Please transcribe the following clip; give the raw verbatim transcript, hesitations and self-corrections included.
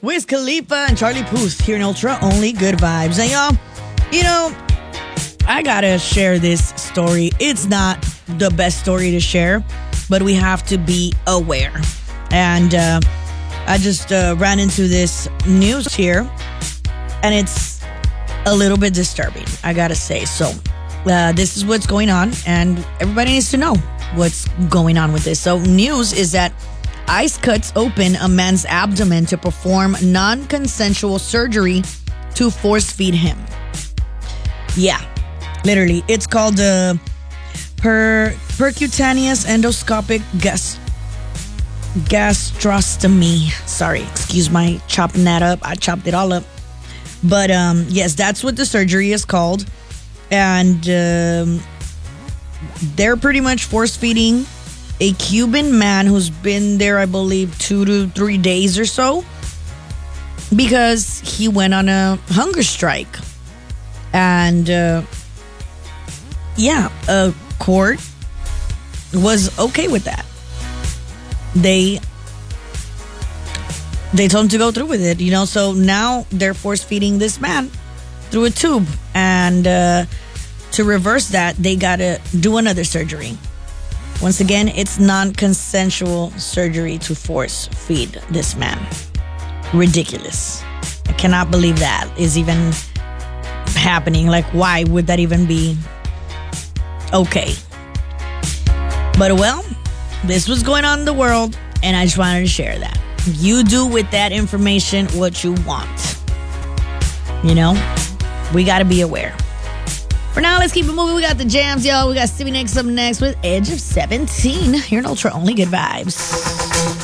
Wiz Khalifa and Charlie Puth here in Ultra Only Good Vibes. And y'all, you know, I gotta share this story. It's not the best story to share, but we have to be aware. And uh, I just uh, ran into this news here, and it's a little bit disturbing, I gotta say. So uh, this is what's going on, and everybody needs to know what's going on with this. So news is that ICE cuts open a man's abdomen to perform non-consensual surgery to force feed him. Yeah, literally. It's called the uh, per, percutaneous endoscopic gas, gastrostomy. Sorry, excuse my chopping that up. I chopped it all up. But um, yes, that's what the surgery is called. And um, they're pretty much force feeding a Cuban man who's been there, I believe, two to three days or so, because he went on a hunger strike. And uh, yeah, a court was okay with that. They they told him to go through with it, you know. So now they're force feeding this man through a tube, and uh, to reverse that, they gotta do another surgery. Once again, it's non-consensual surgery to force feed this man. Ridiculous. I cannot believe that is even happening. Like, why would that even be okay? But well, this was going on in the world, and I just wanted to share that. You do with that information what you want. You know, we got to be aware. For now, let's keep it moving. We got the jams, y'all. We got Stevie Nicks up next with Edge of seventeen. Here in Ultra Only Good Vibes.